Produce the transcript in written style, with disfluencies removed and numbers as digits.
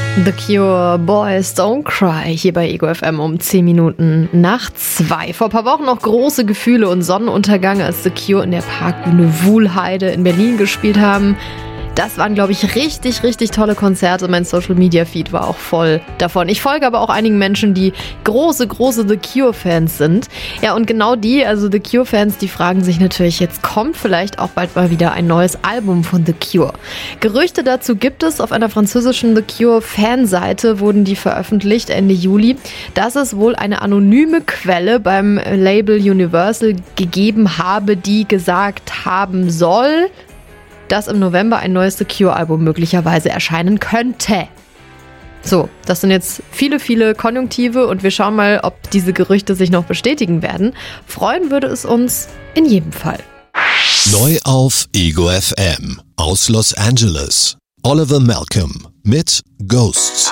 The Cure, Boys Don't Cry, hier bei Ego FM um 10 Minuten nach 2. Vor ein paar Wochen noch große Gefühle und Sonnenuntergang, als The Cure in der Parkbühne Wuhlheide in Berlin gespielt haben. Das waren, glaube ich, richtig, richtig tolle Konzerte. Mein Social-Media-Feed war auch voll davon. Ich folge aber auch einigen Menschen, die große The Cure-Fans sind. Ja, und genau die, also The Cure-Fans, die fragen sich natürlich, jetzt kommt vielleicht auch bald mal wieder ein neues Album von The Cure. Gerüchte dazu gibt es. Auf einer französischen The Cure-Fanseite wurden die veröffentlicht Ende Juli, dass es wohl eine anonyme Quelle beim Label Universal gegeben habe, die gesagt haben soll, dass im November ein neues The Cure-Album möglicherweise erscheinen könnte. So, das sind jetzt viele Konjunktive und wir schauen mal, ob diese Gerüchte sich noch bestätigen werden. Freuen würde es uns in jedem Fall. Neu auf Ego FM aus Los Angeles. Oliver Malcolm mit Ghosts.